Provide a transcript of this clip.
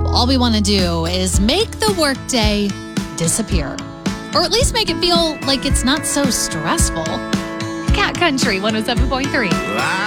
all we want to do is make the workday disappear. Or at least make it feel like it's not so stressful. Cat Country 107.3.